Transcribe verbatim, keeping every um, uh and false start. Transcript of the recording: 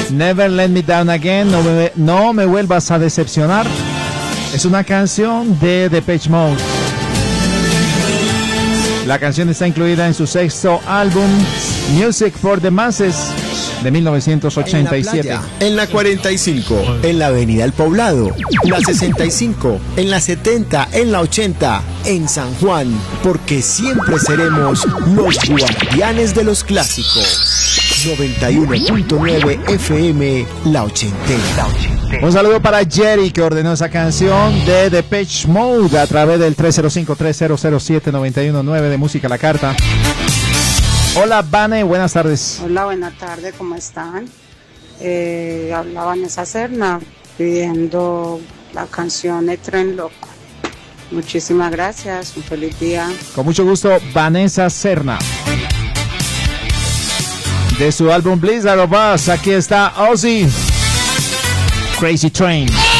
Never Let Me Down Again, no me, no me vuelvas a decepcionar. Es una canción de Depeche Mode. La canción está incluida en su sexto álbum, Music for the Masses, de mil novecientos ochenta y siete. En la playa, en la cuarenta y cinco, en la Avenida El Poblado, la sesenta y cinco, en la setenta, en la ochenta, en San Juan, porque siempre seremos los guardianes de los clásicos. noventa y uno punto nueve F M, La Ochentera. Un saludo para Jerry, que ordenó esa canción de Depeche Mode a través del tres cero cinco, tres cero cero siete, nueve uno nueve de Música a la Carta. Hola, Vane, buenas tardes. Hola, buenas tardes, ¿cómo están? Eh, habla Vanessa Serna pidiendo la canción El Tren Loco. Muchísimas gracias, un feliz día. Con mucho gusto, Vanessa Serna. De su álbum Blizzard of Us, aquí está Ozzy, Crazy Train.